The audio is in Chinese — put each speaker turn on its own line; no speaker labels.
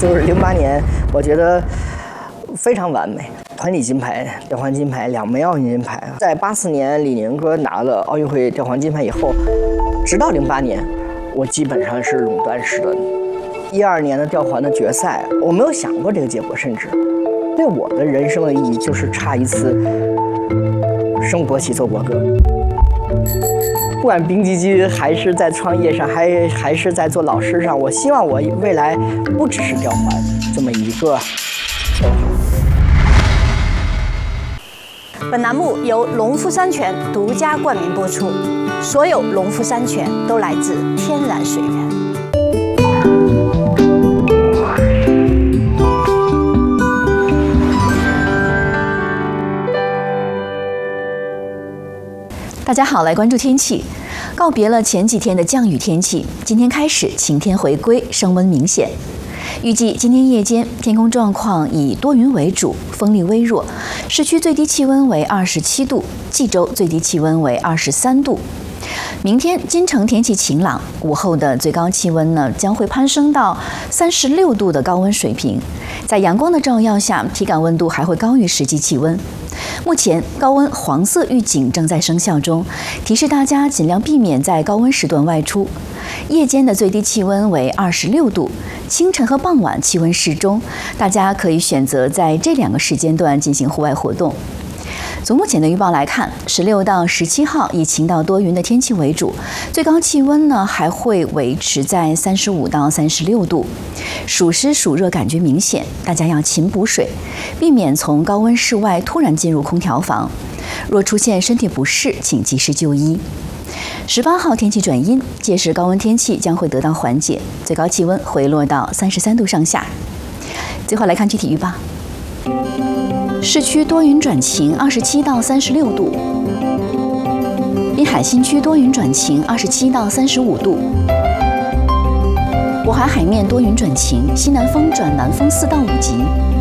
就是08年，我觉得非常完美，团体金牌、吊环金牌2枚奥运金牌。在84年李宁哥拿了奥运会吊环金牌以后，直到08年，我基本上是垄断式的。12年的吊环的决赛，我没有想过这个结果，甚至对我的人生的意义就是差一次升国旗奏国歌。不管冰激激还是在创业上，还是在做老师上，我希望我未来不只是吊环这么一个称号。
本栏目由农夫山泉独家冠名播出，所有农夫山泉都来自天然水源。
大家好，来关注天气。告别了前几天的降雨天气，今天开始晴天回归，升温明显。预计今天夜间天空状况以多云为主，风力微弱，市区最低气温为27度，冀州最低气温为23度。明天京城天气晴朗，午后的最高气温呢将会攀升到36度的高温水平，在阳光的照耀下，体感温度还会高于实际气温。目前高温黄色预警正在生效中，提示大家尽量避免在高温时段外出。夜间的最低气温为26度，清晨和傍晚气温适中，大家可以选择在这2个时间段进行户外活动。从目前的预报来看，16到17号以晴到多云的天气为主，最高气温呢还会维持在35到36度，暑湿暑热感觉明显，大家要勤补水，避免从高温室外突然进入空调房。若出现身体不适，请及时就医。18号天气转阴，届时高温天气将会得到缓解，最高气温回落到33度上下。最后来看具体预报。市区多云转晴，27到36度；滨海新区多云转晴，27到35度；渤海海面多云转晴，西南风转南风4到5级。